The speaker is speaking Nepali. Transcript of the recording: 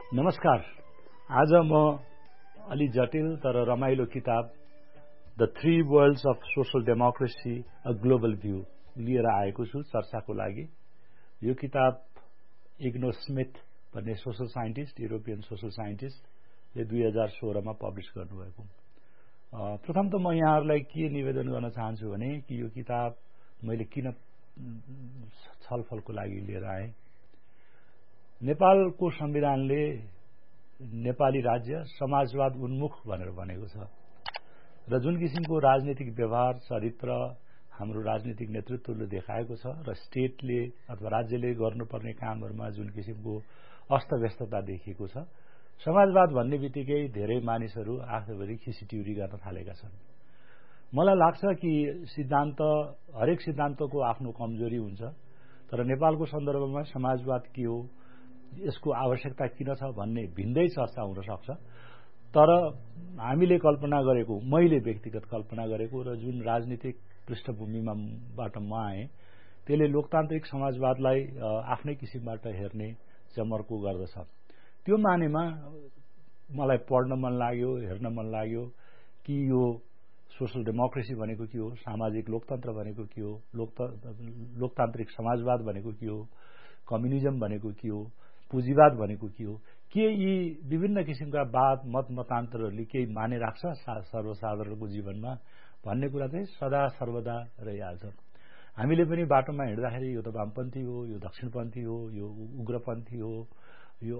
नमस्कार। आज म अलि जटिल तर रमाइलो किताब the three world's of social democracy a global view लिएर आएको छु चर्चाको लागि। यो किताब इग्नो स्मिथ भन्ने सोशल साइन्टिस्ट, युरोपियन सोशल साइन्टिस्टले 2016 मा पब्लिश गर्नुभएको। प्रथम त म यहाँहरूलाई के निवेदन गर्न चाहन्छु भने कि यो किताब मैले किन छलफलको लागि लिएर आएँ। नेपालको संविधानले नेपाली राज्य समाजवाद उन्मुख भनेर भनेको छ र जुन किसिमको राजनीतिक व्यवहार चरित्र हाम्रो राजनीतिक नेतृत्वले देखाएको छ र स्टेटले अथवा राज्यले गर्नुपर्ने कामहरुमा जुन किसिमको अस्तव्यस्तता देखिएको छ, समाजवाद भन्ने बित्तिकै धेरै मानिसहरू आफैभरि खिसिट्युरी गर्न थालेका छन्। मलाई लाग्छ कि हरेक सिद्धान्तको आफ्नो कमजोरी हुन्छ, तर नेपालको सन्दर्भमा समाजवाद के हो, यसको आवश्यकता किन छ भन्ने भिन्दै चर्चा हुन सक्छ। तर हामीले कल्पना गरेको, मैले व्यक्तिगत कल्पना गरेको र जुन राजनीतिक पृष्ठभूमिबाट म आएँ, त्यसले लोकतान्त्रिक समाजवादलाई आफ्नै किसिमबाट हेर्ने जमर्को गर्दछ। त्यो मानेमा मलाई पढ्न मन लाग्यो, हेर्न मन लाग्यो कि यो सोशल डेमोक्रेसी भनेको के हो, सामाजिक लोकतन्त्र भनेको के हो, लोकतान्त्रिक समाजवाद भनेको के हो, कम्युनिजम भनेको के हो, पुँजीवाद भनेको के हो, के यी विभिन्न किसिमका वाद मत मतान्तरहरूले केही माने राख्छ सर्वसाधारणको जीवनमा भन्ने कुरा चाहिँ सदा सर्वदा रहिहाल्छ। हामीले पनि बाटोमा हिँड्दाखेरि यो त वामपन्थी हो, यो दक्षिणपन्थी हो, यो उग्रपन्थी हो,